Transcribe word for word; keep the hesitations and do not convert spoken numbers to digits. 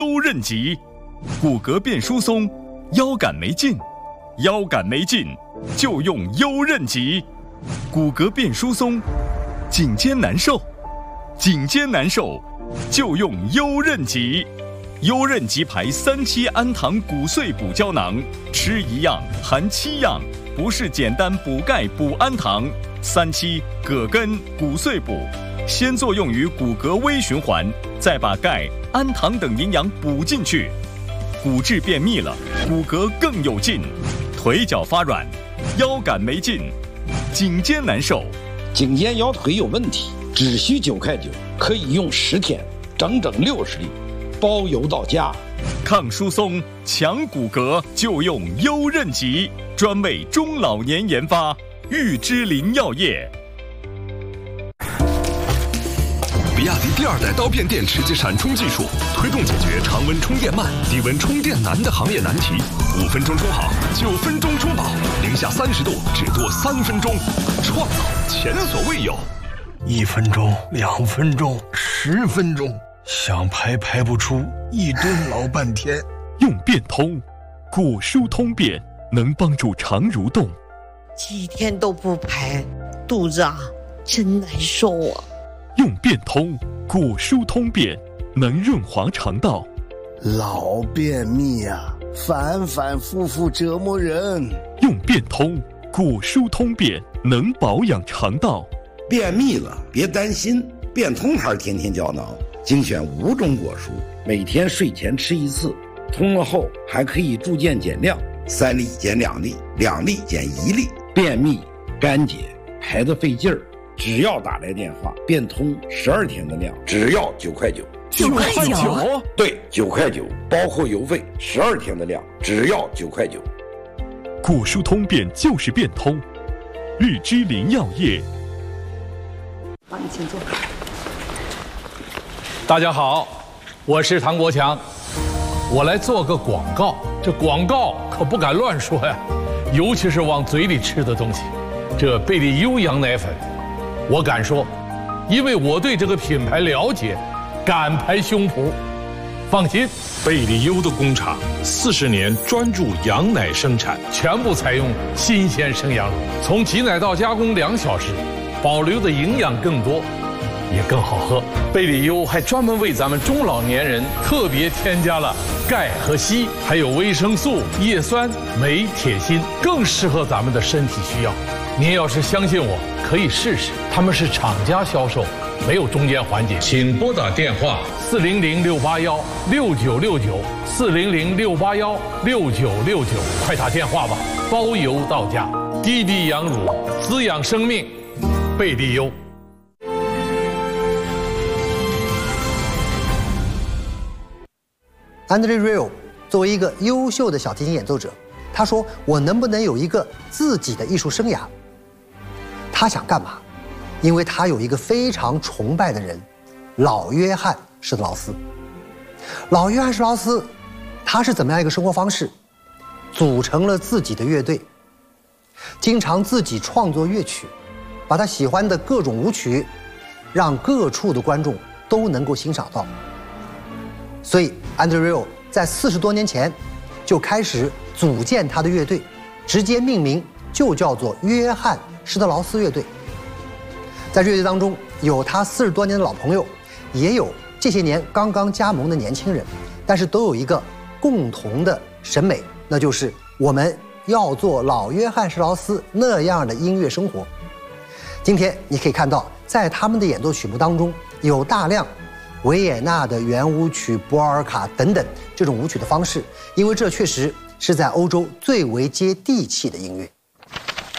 优韧极，骨骼变疏松，腰杆没劲，腰杆没劲就用优韧极。骨骼变疏松，颈肩难受，颈肩难受就用优韧极。优韧极牌三七氨糖骨碎补胶囊，吃一样含七样，不是简单补钙补氨糖。三七葛根骨碎补，先作用于骨骼微循环，再把钙、氨糖等营养补进去，骨质变密了，骨骼更有劲，腿脚发软，腰杆没劲，颈肩难受， 颈肩腰腿有问题，只需九块九，可以用十天，整整六十粒，包邮到家。 抗疏松、强骨骼就用优韧极，专为中老年研发，玉芝林药业。 比亚迪第二代刀片电池及闪充技术，推动解决常温充电慢、低温充电难的行业难题。五分钟充好，九分钟充饱，零下三十度只多三分钟，创造前所未有。 一分钟、两分钟、十分钟，想排排不出，一蹲老半天。 用变通，骨疏通便，能帮助肠蠕动。 几天都不排，肚子啊真难受啊。 用变通，骨疏通便，能润滑肠道。 老便秘啊，反反复复折磨人。 用变通，骨疏通便，能保养肠道。 便秘了别担心，变通牌天天胶囊精选五种果蔬，每天睡前吃一次，通了后还可以逐渐减量，三粒减两粒，两粒减一粒。便秘、干结、排得费劲儿，只要打来电话，变通十二天的量，只要九块九。 九块九？ 对，九块九，包括邮费，十二天的量，只要九块九。 骨疏通便就是变通，玉芝林药业。 好，你请坐。 大家好，我是唐国强，我来做个广告。这广告可不敢乱说呀，尤其是往嘴里吃的东西。这贝利优羊奶粉，我敢说，因为我对这个品牌了解，敢拍胸脯。放心， 贝利优的工厂四十年专注羊奶生产， 全部采用新鲜生羊乳，从挤奶到加工两小时，保留的营养更多，也更好喝。贝利优还专门为咱们中老年人特别添加了钙和硒，还有维生素、叶酸、镁、铁、锌，更适合咱们的身体需要。您要是相信我，可以试试。他们是厂家销售，没有中间环节。请拨打电话四零零六八幺六九六九四零零六八幺六九六九，快打电话吧，包邮到家。滴滴羊乳，滋养生命，贝利优。 André Rieu 作为一个优秀的小提琴演奏者，他说：“我能不能有一个自己的艺术生涯？”他想干嘛？因为他有一个非常崇拜的人，老约翰施特劳斯。老约翰施特劳斯，他是怎么样一个生活方式？组成了自己的乐队，经常自己创作乐曲，把他喜欢的各种舞曲，让各处的观众都能够欣赏到。所以 André Rieu 在四十多年前就开始组建他的乐队，直接命名就叫做约翰施特劳斯乐队。在乐队当中有他四十多年的老朋友，也有这些年刚刚加盟的年轻人，但是都有一个共同的审美，那就是我们要做老约翰施特劳斯那样的音乐生活。今天你可以看到，在他们的演奏曲目当中有大量维也纳的圆舞曲、波尔卡等等这种舞曲的方式，因为这确实是在欧洲最为接地气的音乐。